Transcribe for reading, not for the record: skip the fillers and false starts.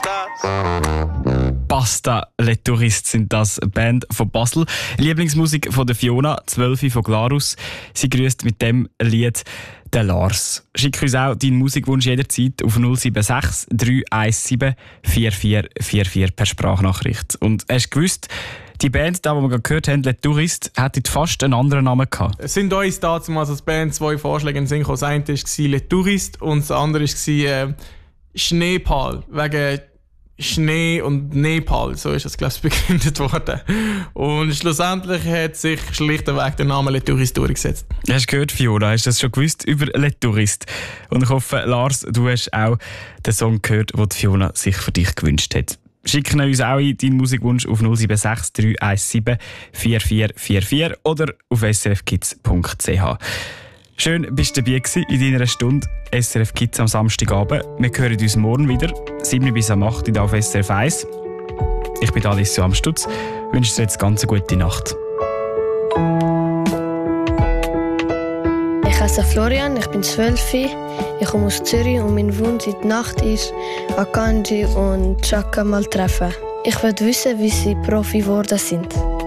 Basta, Les Touristes sind das, Band von Basel. Lieblingsmusik von der Fiona, 12 von Glarus. Sie grüßt mit dem Lied den Lars. Schick uns auch deinen Musikwunsch jederzeit auf 076 317 4444 per Sprachnachricht. Und hast du gewusst, die Band, die wir gerade gehört haben, Les Touristes, hätte fast einen anderen Namen gehabt. Es sind uns damals als Band zwei Vorschläge in den Sinn gekommen. Das eine war Les Touristes und das andere war Schneepal. Wegen Schnee und Nepal, so ist das, glaube ich, begründet worden. Und schlussendlich hat sich schlichtweg der Name Les Touristes durchgesetzt. Hast du gehört, Fiona? Hast du das schon gewusst über Les Touristes? Und ich hoffe, Lars, du hast auch den Song gehört, den Fiona sich für dich gewünscht hat. Schicken uns auch deinen Musikwunsch auf 076 317 4444 oder auf srfkids.ch. Schön, bist du dabei gewesen in deiner Stunde SRF Kids am Samstagabend. Wir hören uns morgen wieder, 7 bis 8 auf SRF 1. Ich bin Alessio Amstutz, wünsche dir jetzt ganz eine gute Nacht. Ich heiße Florian, ich bin 12. Ich komme aus Zürich und mein Wunsch in der Nacht ist, Akanji und Chaka mal treffen. Ich will wissen, wie sie Profi geworden sind.